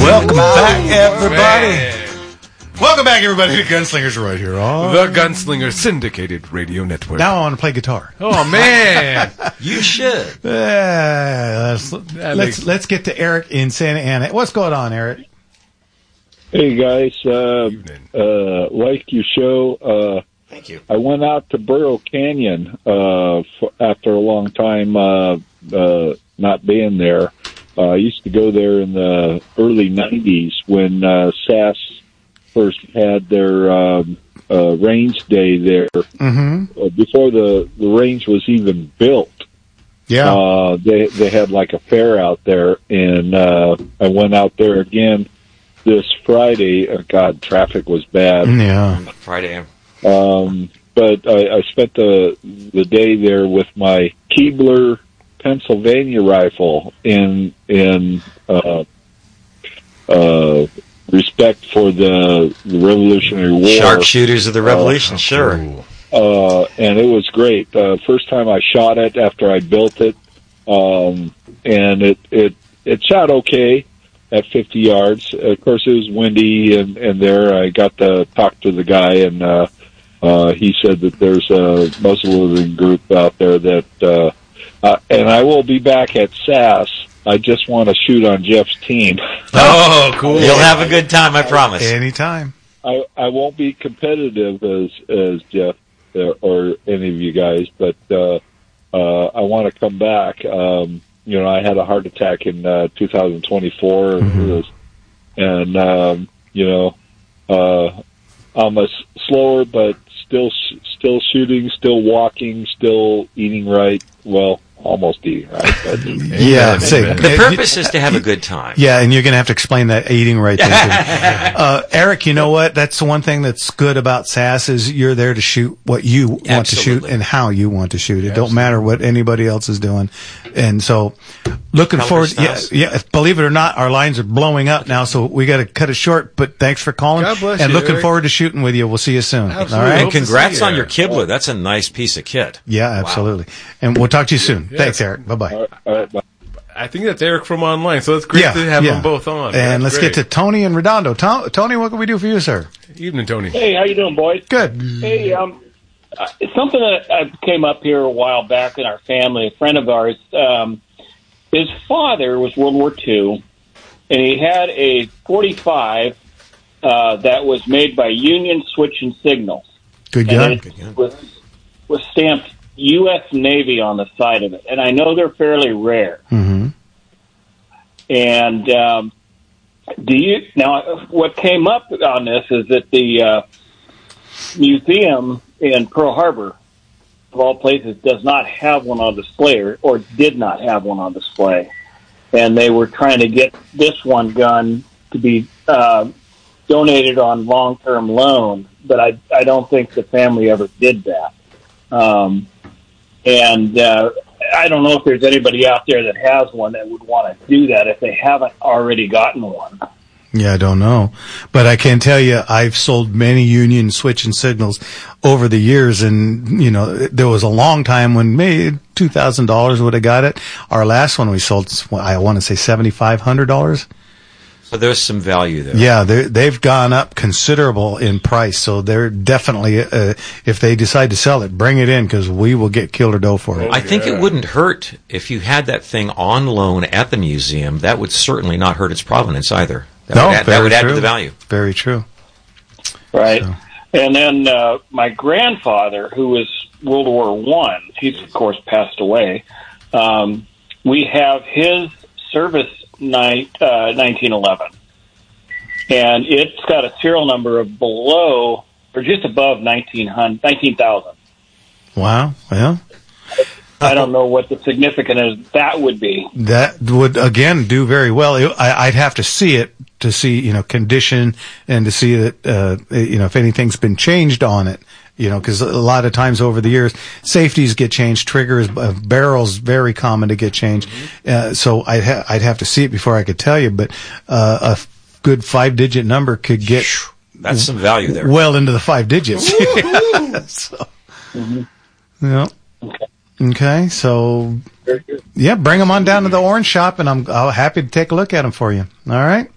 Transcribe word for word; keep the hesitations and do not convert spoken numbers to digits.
Welcome back, everybody. Welcome back, everybody, to Gunslingers right here on the Gunslinger Syndicated Radio Network. Now I want to play guitar. Oh, man. You should. Uh, let's, let's, makes... let's get to Eric in Santa Ana. What's going on, Eric? Hey, guys. Uh, uh, like your show. Uh, Thank you. I went out to Burro Canyon uh, for, after a long time uh, uh, not being there. Uh, I used to go there in the early nineties when uh, S A S first had their um, uh, range day there. Mm-hmm. Uh, before the, the range was even built. Yeah. Uh, they, they had like a fair out there, and uh, I went out there again this Friday. Oh, God, traffic was bad. Yeah. Friday. Um, but I, I spent the the day there with my Keebler Pennsylvania rifle in in uh, uh, respect for the, the Revolutionary War. Sharpshooters of the Revolution, uh, sure. Uh, and it was great. Uh, first time I shot it after I built it, um, and it, it it shot okay at fifty yards. Of course, it was windy, and, and there I got to talk to the guy, and uh, uh, he said that there's a muzzleloading group out there that, uh, uh, and I will be back at S A S. I just want to shoot on Jeff's team. Oh, cool. You'll have a good time, I promise. Anytime. I, I won't be competitive as as Jeff uh, or any of you guys, but uh, uh, I want to come back. Um, you know, I had a heart attack in uh, two thousand twenty-four, mm-hmm. and um, you know, uh, I'm a s- slower, but still still shooting, still walking, still eating right. Well, almost eating right. But, yeah, say, the purpose is to have a good time. Yeah, and you're going to have to explain that eating right there. uh, Eric, you know what? That's the one thing that's good about S A S is you're there to shoot what you want Absolutely. to shoot and how you want to shoot. It Absolutely. Don't matter what anybody else is doing. And so, looking Color forward. styles. Yeah, yeah. Believe it or not, our lines are blowing up now, so we got to cut it short. But thanks for calling. God bless and you, looking Eric. forward to shooting with you. We'll see you soon. Absolutely. All right. And congrats you. on your Kibler. That's a nice piece of kit. Yeah, absolutely. Wow. And we'll talk to you soon. Yeah. Thanks, Eric. Bye bye. all right, all right, bye. I think that's Eric from online, so it's great Yeah, to have yeah. them both on. And That's let's great. get to Tony and Redondo. To- Tony, what can we do for you, sir? Evening, Tony. Hey, how you doing, boys? Good. Hey, um, uh, it's something that uh, came up here a while back in our family. A friend of ours, um, his father was World War Two, and he had a forty-five uh, that was made by Union Switch and Signals. Good and gun. it was was stamped U S Navy on the side of it, and I know they're fairly rare. Mm-hmm. And um, do you now? What came up on this is that the uh, museum in Pearl Harbor, of all places, does not have one on display, or, or did not have one on display, and they were trying to get this one gun to be uh, donated on long-term loan, but I I don't think the family ever did that. Um, and uh, I don't know if there's anybody out there that has one that would want to do that if they haven't already gotten one. Yeah, I don't know. But I can tell you, I've sold many Union Switch and Signals over the years, and, you know, there was a long time when maybe two thousand dollars would have got it. Our last one we sold, I want to say seven thousand five hundred dollars. So there's some value there. Yeah, they've gone up considerable in price, so they're definitely, uh, if they decide to sell it, bring it in, because we will get killer dough for it. I think it wouldn't hurt if you had that thing on loan at the museum. That would certainly not hurt its provenance either. That no, would add, very that would add true. to the value. Very true. Right. So. And then uh, my grandfather, who was World War One, he's of course passed away. Um, we have his service night, uh, nineteen eleven, and it's got a serial number of below or just above nineteen hundred, nineteen thousand. Wow. Well, I don't know what the significance of that would be. that would again do very well. I, I'd have to see it to see, you know, condition and to see that, uh, you know, if anything's been changed on it. You know, because a lot of times over the years, safeties get changed, triggers, uh, barrels, very common to get changed. Uh, so I'd, ha- I'd have to see it before I could tell you, but uh, a f- good five-digit number could get That's some value there. well into the five digits. so, Mm-hmm. yeah. Okay. Okay, so yeah, bring them on down to the orange shop, and I'm, I'm happy to take a look at them for you. All right.